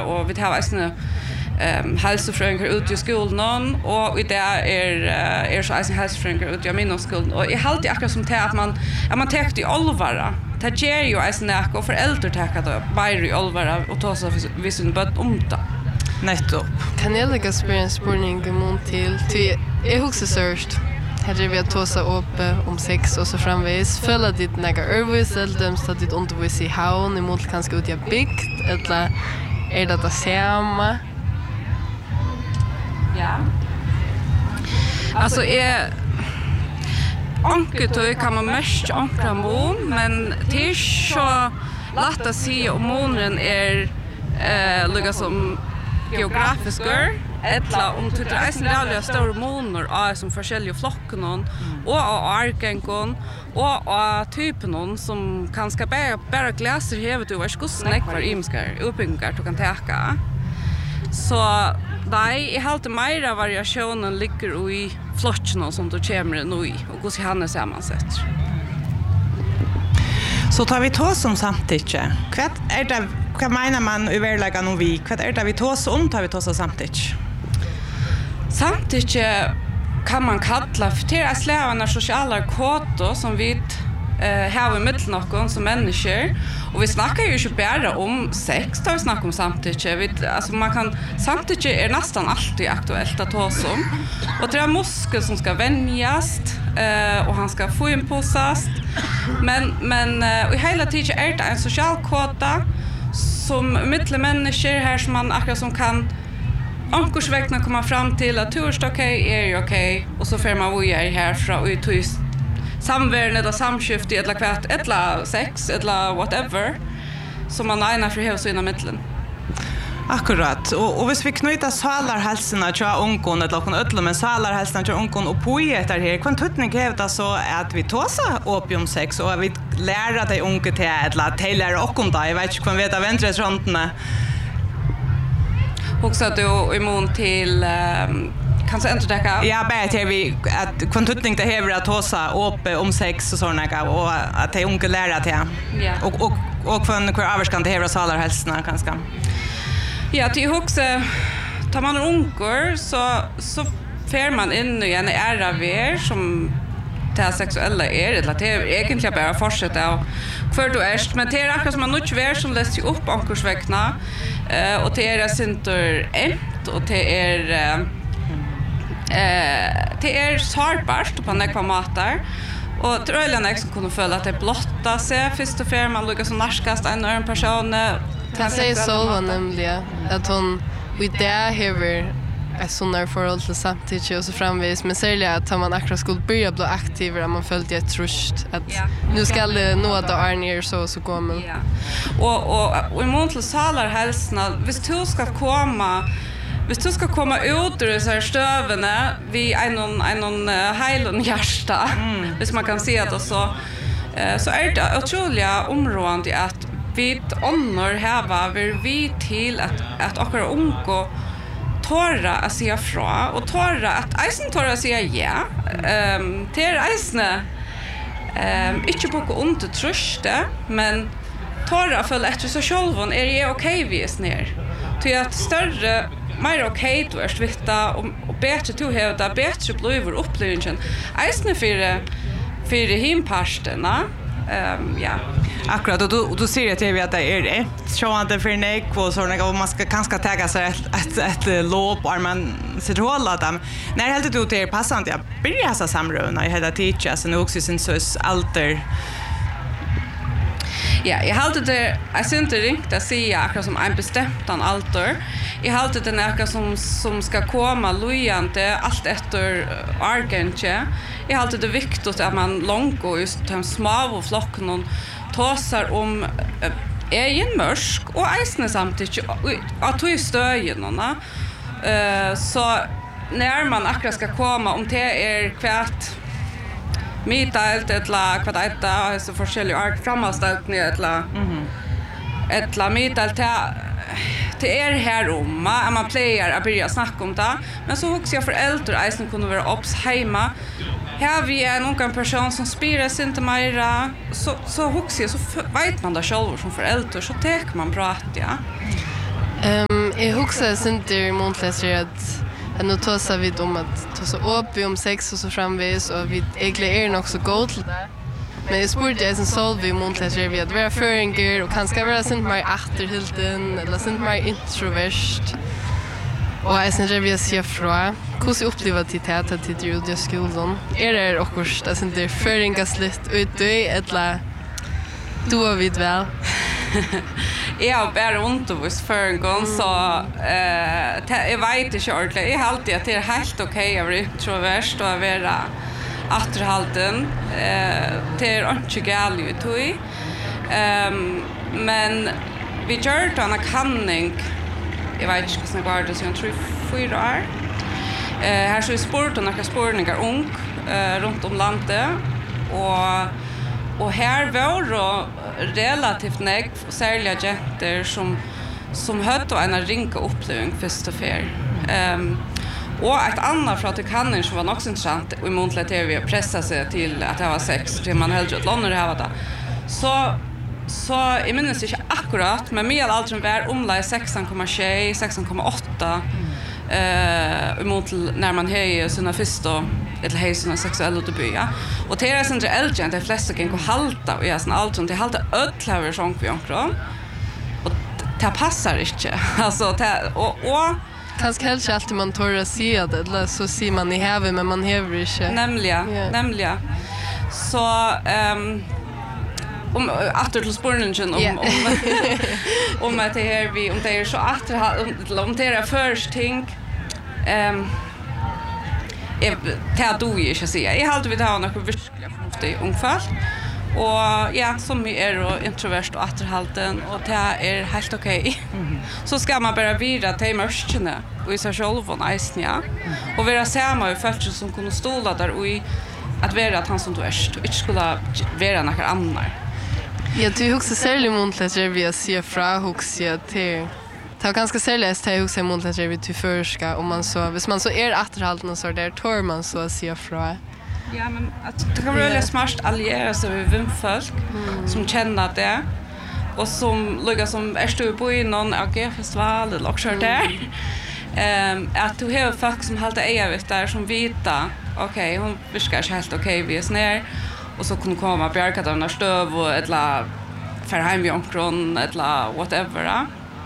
och vi har alltså hälsofröjningar ute i skolan och i det är så alltså hälsofröjningar ute i min skolan och jag håller akkurat som till att man tar det i allvar. Det ger ju alltså näka och föräldrar tar det bara i allvar och tar så vid sin börd om det. Nettopp. Kan jag lägga spårning till jag också sörst. Här vi att ta upp om sex och så framvis följa ditt några övervisel så att ditt undervis i havn emot kanske ut jag byggt eller är det samma? Ja. Alltså Onkel kan man mest ankra mån, men det är så lätt att säga om månen är lika som geografiska eller om det är reella stora måner som forskjellige flokkene och arkenkon och typen som kanske bara gläser hevet du var skosnek var imskar uppbyggingar du kan täcka. Så nej, jag har alltid mer variationen ligger i flockene som du kommer nu i och hur han är sammansatt. Så tar vi tås om samtidigt. Vad menar man i verkligheten om vi? Vad är det vi tås om tar vi tås samtidigt? Samtidigt kan man kalla för det slävarna sociala koder som vi har i mitten som människor. Och vi snackar ju inte bara om sex, där vi snackar om samtidigt. Alltså samtidigt är nästan alltid aktuellt att ta som. Och det är muskel som ska vänjas och han ska få impulsas. Men i hela tiden är det en social koda som mitten människor här som man akkurat som kan ankorsvägna komma fram till att turst okej, okej och så får man vara härifrån och ut samvärden eller samskifte eller kvart eller sex eller whatever som man ena för hela sina mitten. Akkurat. Och hvis vi knyter salarhälsene til ungen, eller noen ødler, men salarhälsene til ungen og poeter her, hva tøtning er det så at vi tåser opiumsex, og vi lærer de unge til, eller de lærer åkken da, jeg vet ikke hva vi vet av ventrefrontene. Också att du immun till kanske inte täcka. Ja, bara till vi att kontutning det häver att tåsa upp om sex och såna och att de unga lära till. Ja. Och från hur avskan det häver salarhälsene kanske. Ja, till också tar man ungor så får man in i en era ver som det sexuella är eller det är egentligen bara fortsätta för du är men det är akkurat som man inte ver som läser upp ankorsväckna och det är synter ett och det är sårbart på några matar och troligen är som kunde följa att det blotta sig först och främst man lukar som narskast en annan person. Han säger så nämligen att hon vid det häver ett sådant förhåll till samtidigt och så framvis men särskilt att man akkurat skulle börja bli aktivare man följde ett trust att nu ska det nå där Arne så går man. Ja. Och imot till salarhälsna hvis du ska komma ut ur så här stövene vid en hejlon hjärta hvis man kan se det så är det otroliga områden att vi honor här vi till att akkurat unga torra att säga fra och torra att eisen torra säga ja till eisne inte på ont truste men torra för efter så självon är det okej vis ner till att större mer okej du är vita och bättre du har det bättre blir upplevelsen eisne för himparsterna ja. Akkurat, och du ser att det är ett sjående för nek och sådana och man ska kanske ta sig ett lopp och man sitter hålla dem. När helt du det passande jag börjar så samruna i hela tiden så nu också sin sås alter. Ja, jag håller det jag syns inte riktigt att säga akkurat som en bestämt alter. Jag håller det näka som ska komma lojante allt efter argentje. Jag håller det viktigt att man långt och just de små flockarna tåsar om egen mörsk och eisne samtidigt att du stöjen så när man akkurat ska komma om det är kvart mittalt eller kvart det så forskjellige ark framställt ner eller mittalt det är här om man plejer att börja snacka om det men så också jag föräldrar eisen kunde vara obs hemma. Här vi är någon person som spirar sig inte mera så huxar så vet man det själv som förälder så tar man bra att ja. Jag huxar inte i muntläsare att nu tar vi om att ta så upp om sex och så framvis och vi egentligen också gå till det. Men jag spurte jag som solv i muntläsare vi att vara föringer och kanske vara sent mer achterhilden eller sent mer introvert. Och jag sen jag vill se fra hur så upplever det att det är ju skolan. Det också det sen det föringas lite ut eller då vid väl. Jag har bara undervis för en gång så jag vet inte ordentligt. Jag har alltid att det är helt okej att vara introvert och att vara atterhalten. Det är inte galet ut. Men vi gör det en kanning. Jag vet inte vad det var det, så jag tror 4 år. Här så är sport och några spårningar ung runt om landet. Och här var det relativt negg, särliga jenter som hade en ringa upplevelse först och fär. Och ett annat för att det kan som var också intressant och i muntliga tv pressa sig till att det var sex till man hellre att låna det här var så jag minns inte akkurat men med allt som var omlaj 16,6 16,8 emot när man höjer sina första eller höjer sina sexuella debuter och det är inte äldre än de flesta kan gå halta och jag sån allt som det halta ödlaver sång vi omkring och det passar inte alltså det och kanske helt alltid man tar att se det eller så ser man i havet men man häver inte nämligen så om efter till spårningen om att det här vi om det är så om det är först ting det då ju ska säga jag hade vi ta några verkliga ungefär och ja som är och introvert och atterhalten och det är helt okej. Så ska man bara vidare till mörskene och i sig själv och nice ja och vara samma i folk som kunde stola där och att vara att han som du är inte skulle vara någon annan. Jag tror också särskilt muntligt att vi ser fra huxia till det var ganska särskilt att huxa muntligt att vi till förska om man så hvis man så är atterhalten så där tar man så att se fra. Ja men att det kan vara smart alliera sig med vimfolk som känner det och som lugga som är stå på i någon AG-festival eller också där. Att du har folk som håller evigt där som vita okej hon viskar helt okej vi är snär och så kunde komma bjärka där när stöv och eller för hem i omkron eller whatever.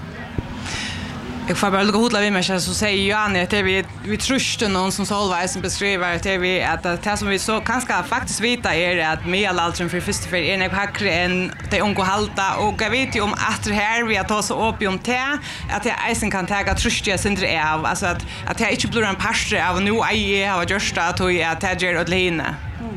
Jag får bara lugga hodla vid mig så säger Johanne att vi tröste någon som Solveig beskriver att vi att det som vi så kanske faktiskt vita är att medelåldern för första för en hackre än det unga halta och jag vet ju om att det här vi har tagit så upp om det att jag isen kan ta tröste syndre av alltså att jag inte blir en pastor av nu jag har gjort det att jag tager åt lena.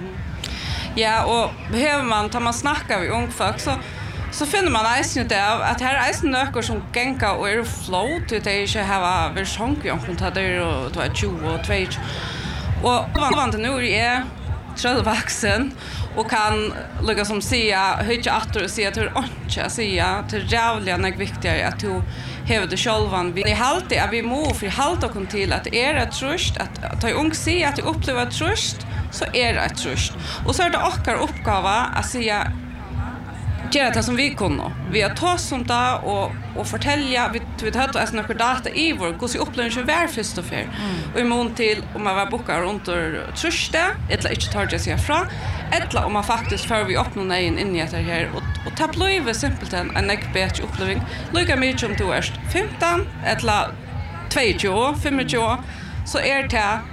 Ja och behöver man tar man snackar vi ung folk så finner man eisen det att här är eisen nöker som gänka och är flow till det inte ha väl sjönk vi omkring där och det var 20 och 22 och vant nu är tröllvaxen och kan lugga som säga höja åter och säga att hur inte säga till jävla nog viktigare att du hävda det självan vi halt är vi må för halt och kom till att är det trust att ta ung se att du upplever trust så är det trust och så är det också uppgåva att säga göra det som vi kunde. Vi har tagit som det och fortälja vi har hört några data i vår hur upplevelsen var först och för. Och i mån till om man var bokar under truste eller inte tar det sig fra eller om man faktiskt för vi öppnar nej in i det här och ta blöjve simpelt en bättre upplevelse. Lika mycket om du är 15 eller 22, 25 så är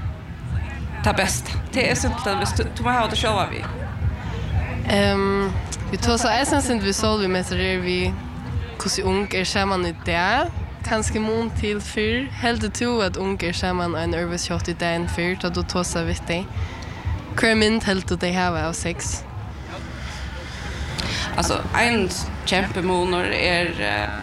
det bäst. Det är simpelt att du må ha det själva vi. Vi tar så essentiellt vi såg vi mäter vi hur ung är samman i det kanske mån till för helt to att ung är samman en nervous shot i den för då tar så vet det kremint helt det här av sex alltså en kämpemonor är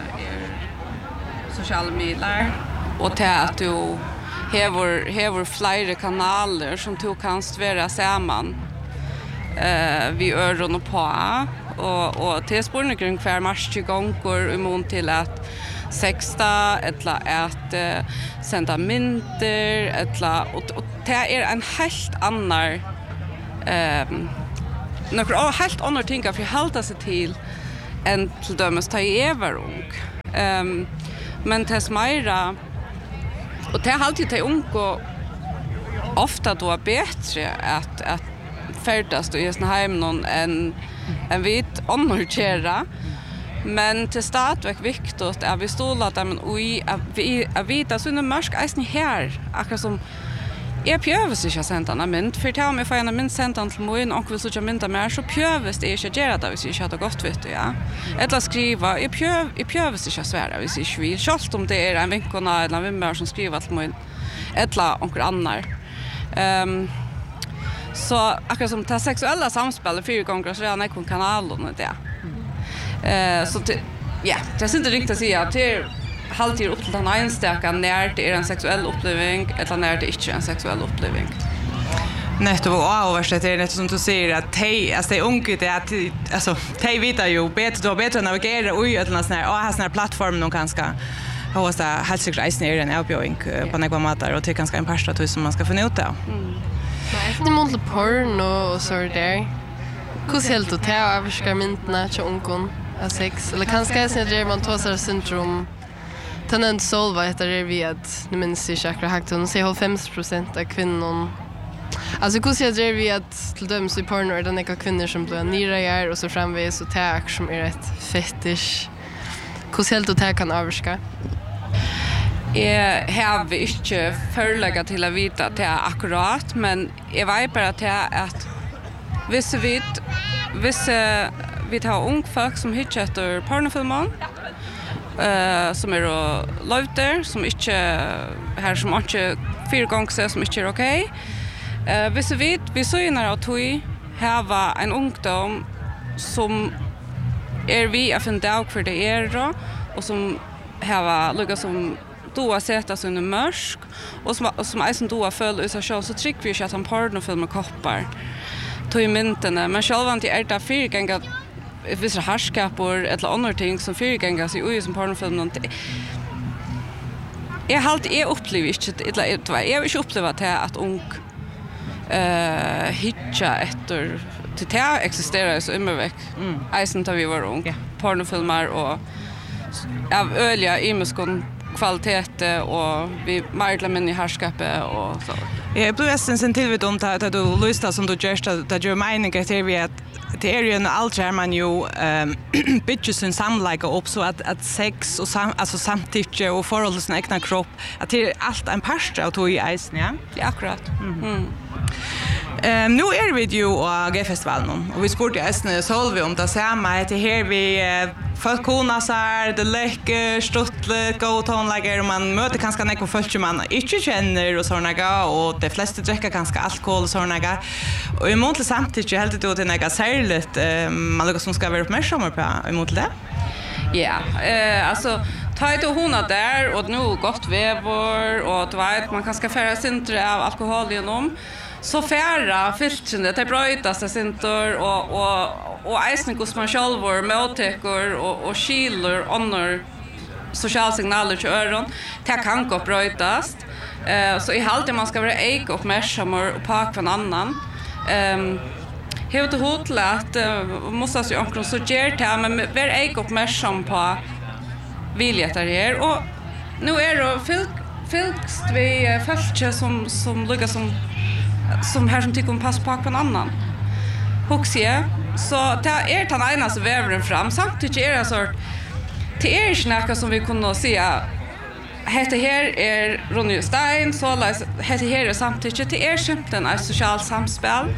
sociala medier och det att du häver flera kanaler som du kan vara samman vi öron och på och till spårningen kring kvar mars 20 gånger i mån till att sexta eller att sända mynter eller och det är en helt annan några helt andra ting att förhålla sig till än till dömes ta i överung men tess mera och det har alltid till unga ofta då bättre att färdas i såna hem någon än vit onnorkera. Men till stadverk viktigt att vi stolar dem att vita såna mörsk eisen här akkurat som jag pjövs inte att sända en mynd, för till om jag får en mynd sända till mig och vill så mynda mer så pjövs det inte att göra det hvis jag inte hade gått vet du, ja. Eller skriva, jag pjövs inte att svära hvis jag inte vill, självt om det är en vinkona eller en vimmör som skriver till mig eller någon annan. Så akkurat som det sexuella samspelet 4 gånger så redan är kanalen och det. Så det är inte riktigt att säga att det är halvtid upp till den enstaka när det är en sexuell upplevelse eller när det inte är en sexuell upplevelse. Netto och översätt är det som du säger att de unga det att alltså de vet ju bättre navigera och ett eller sån här plattform någon ganska hosta helst reisen är en uppbjudning på några matar och till ganska en pasta som man ska få ut det. Nej, det måste porn och så där. Hur helt att ta överska myntna till ungen av sex eller kanske är man tosar syndrom. Tenent solva heter det vi att nu minns jag chakra hakt hon säger 50% av kvinnor. Alltså hur ser det vi att till döms i porn är det några kvinnor som blir nyrejar och så framvägs och tack som är ett fetish. Hur helt att ta kan överska? Jag har inte förlägga till att veta att det är akkurat, men jag vet bara att vi tar ung folk som hittar efter pornofilmer som är lövter, som inte här som inte 4 gånger som inte är okej. Vi synar att vi har en ungdom som är vi att finna för det är och som har lyckats som då har sett sig under mörsk och som eisen då har följt ut sig så trycker vi inte att han pornofilmer koppar tog i myntene, men själva är det 4 gånger vissa härskapor eller andra ting som 4 gånger sig ut som pornofilmer. Jag upplever inte jag har inte upplevt att ung hitcha efter till det existerar så immerväck. Eisen tar vi var ung. Pornofilmer och av öliga imuskon kvalitet och vi märklar män i härskapet och så. Jag blev nästan till vid om att du lyssnar som du gör att du menar att det är ju en allt man ju bitches en samlägga upp så att sex och alltså samtycke och förhållande sin egna kropp att det är allt en parst av tog i isen, ja? Det är akkurat. Nu är vi ju på G-festivalen och vi spurte isen Solvi om det samma att det här vi folk konas här, det läcker, struttligt, go tonlägger och man möter ganska några folk som man inte känner och sådana och de flesta dricker ganska alkohol och sådana och i mån samtidigt helt det till några särskilt man lyckas som ska vara uppmärksamma på emot det? Ja, alltså ta ett och hona där och nu gott vävor och du vet man kan ska färra sintre av alkohol genom så färra filtrene det brötas det sintor och eisen hos man självor måltäcker och skilor annor sociala signaler till öron det kan gå brötas så i halvtid man ska vara ej uppmärksamma på en annan helt och hållet att måste ju också så ger det men vara ej uppmärksam på viljetar här och nu är det fylkst vi folk som lyckas som här som tycker om pass på en annan. Huxie så det är den ena så vävren fram samtidigt är det så det är snacka som vi kunde se heter här är Ronny Stein så heter här är samtidigt det är skämten är social samspel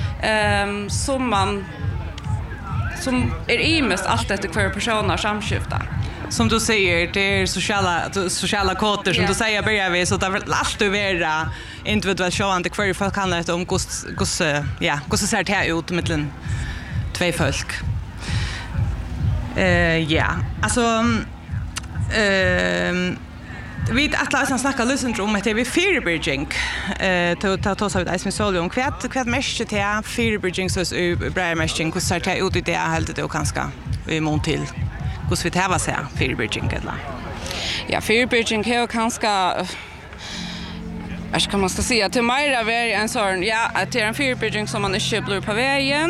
som är imest allt efter kvar personer samskifta. Som du säger, det är sociala koder som du säger börjar vi så det vill alltid vara individuellt sjående kvar folk handlar om hur ser det här ut mellan 2 folk. Alltså vi att snacka lite om att det är förebrygging ta så ut som så om kvart mest till förebrygging så bra mest hur ser det ut i det helt det och ganska i mån till hur vi tar vad säga förebrygging eller ja förebrygging är ganska jag ska man ska säga till mig är det en sån att det är en förebrygging som man inte blir på vägen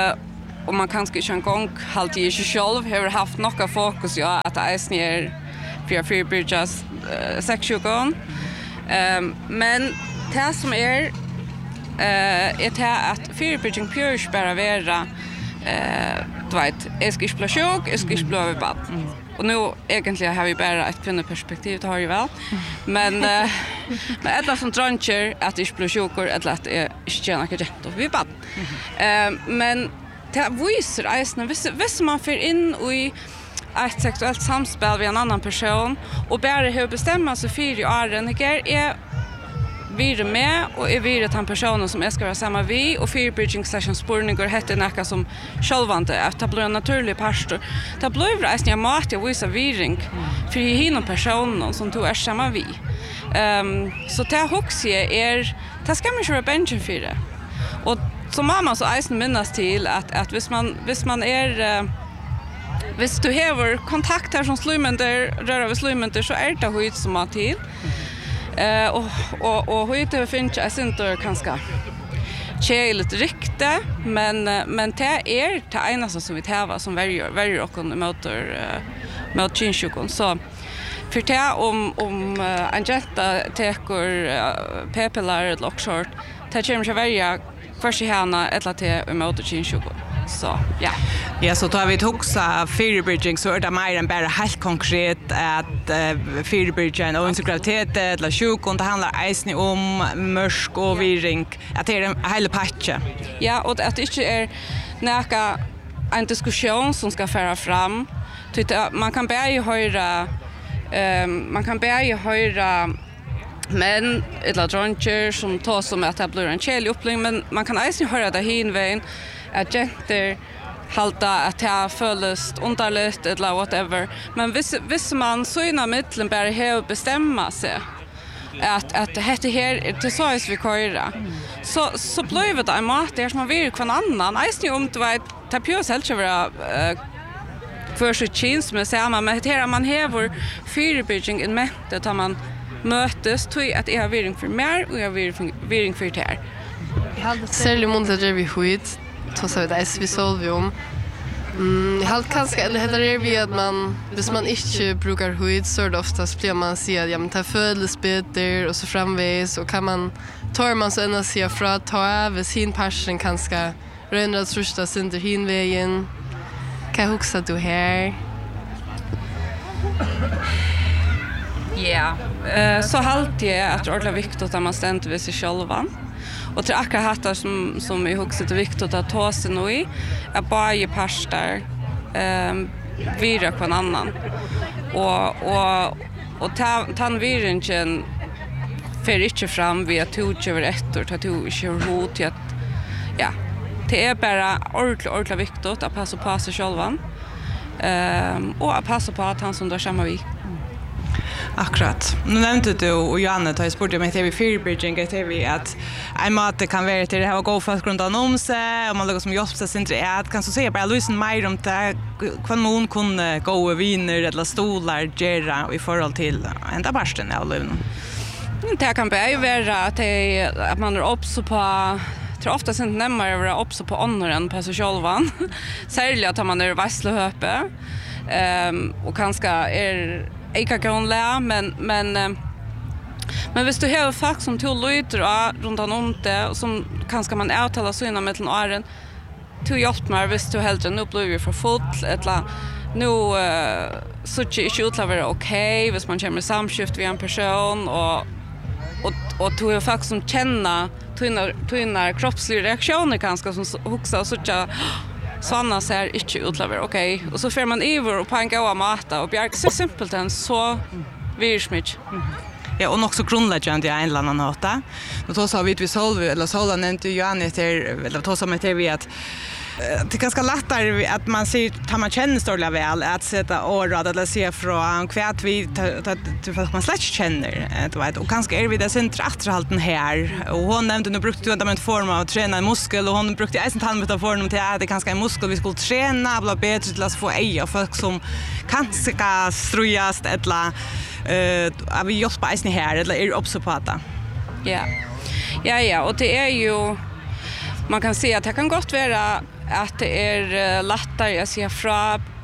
och man kanske inte en gång alltid i sig själv har haft några fokus att det är för förebyggas sexsjukdom. Men det som är det att förebygging pjörs bara vara du vet, jag ska inte bli sjuk, jag ska inte bli överbad. Och nu egentligen har vi bara ett kvinnoperspektiv, det har ju väl. Men ett som drancher att inte bli sjuk eller att jag inte känner att jag är bad. Men det visar eisen, hvis man får in i ett sexuellt samspel med en annan person och bara hur bestämma sig för i åren, är vi med och är vi den personen som jag ska vara samma vi och förebygging session spårningar heter något som självande att det blir en naturlig pastor. Det blir en mat jag visar viring för hinna personen som du är samma vi. Så det också är det ska man köra benchen för det. Och som mamma så eisen minnas till att hvis man är hvis du har kontakt här som slumenter röra vid slumenter så är det höjt som har till. Och höjt finns jag inte kanske lite riktigt men det är det ena som vi tävlar som väljer och mot kinsjukon så för det om en jetta teker p-piller eller också det kommer att välja först i henne eller till mot kinsjukon. Så, ja. Ja, så tar vi också förebygging så är det mer än bara helt konkret att förebygga en graviditet eller sjukdom. Det handlar eisen om mörsk och viring. Att det är en hel patche. Ja, och att det inte är en diskussion som ska föra fram. Man kan börja höra men eller droncher som tar som att det blir en kärlig upplägg men man kan eisen höra det hinvägen att jenter halta att det fölls underligt eller whatever. Men hvis man så innan mittlen bara har bestämma sig att det här det så är vi köra. Så blir det en mat där som man vill kvar annan. Eisen om du vet tapjus helt vara för så chans med samma men det man har förebygging in mente tar man mötes tror att jag har viring för mer och jag har viring för det här. Särskilt måndag vi skit så så det vi solve om. Halt kanske eller heter det vi att man hvis man inte brukar hud så det oftast blir man säga ja men ta födes bättre och så framväs och kan man tar man så ena se fra ta över sin passion kanske rönda trusta center hinvägen. Kan huxa du här. Ja, så halt jag att det är viktigt att man ständigt vid sig själva. Och till akkurat hattar som är också det viktigt att ta sig nu i är bara pastor vira på en annan. Och tan viringen för inte fram via tog över ett år att du kör hot till att ja, det är bara ordentligt viktigt att passa på sig själva. Och att passa på att han som då samma vi. Akkurat. Nu nämnde du och Johanne tar jag sport om TV förebygging att en mat kan vara till det här och gå fast grund om sig och man lägger som jobb så syns att kan så säga bara lyssna mer om det kan någon kunna gå och viner eller stolar gera i förhåll till ända barsten av lön. Det kan vara att man är också på tror ofta inte närmare vara också på andra på sig själva. Särskilt att man är vasslöpe och kanske är eka grundlära men hvis du har folk som tog lyder runt om det och som kanske man avtalar så innan mellan åren tog hjälp mig hvis du helt nu blir vi för fullt eller nu så inte utlavar okej hvis man kommer samskift vid en person och tog jag folk som känner tunna kroppsliga reaktioner kanske som också så Sanna ser inte utlever, okej. Och så får man över och på en goda mata och bjärk så simpelt än så virsmycket. Ja, och också grundläggande i en eller annan håta. Då tar så vi solve eller såla nämnde Johanne eller tar som vi att det är ganska lättare att man ser att man känner större väl att sätta årad eller se från kvärt vi att man slätt känner och kanske är vi det centralhalten här och hon nämnde nu brukte du en form av träna en muskel och hon brukte även ta med form till att det kanske en muskel vi skulle träna bla bättre till att få eja folk som kanske strujas eller vi jobbar på isen här eller är uppsupata. Ja, och det är ju man kan se att det kan gott vara att det är lättare att se fra